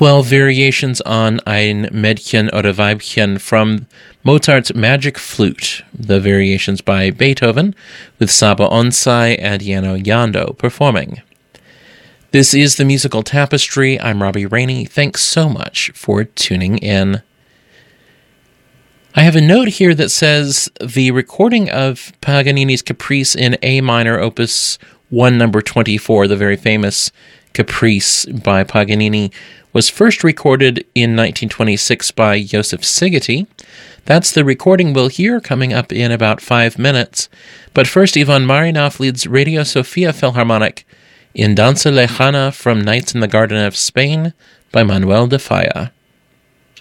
12 variations on Ein Mädchen oder Weibchen from Mozart's Magic Flute, the variations by Beethoven, with Saba Onsai and Yano Yando performing. This is The Musical Tapestry. I'm Robbie Rainey. Thanks so much for tuning in. I have a note here that says the recording of Paganini's Caprice in A minor, Opus 1, number 24, the very famous Caprice by Paganini, was first recorded in 1926 by Joseph Szigeti. That's the recording we'll hear coming up in about 5 minutes. But first, Ivan Marinov leads Radio Sofia Philharmonic in Danza Lejana from Nights in the Garden of Spain by Manuel de Falla.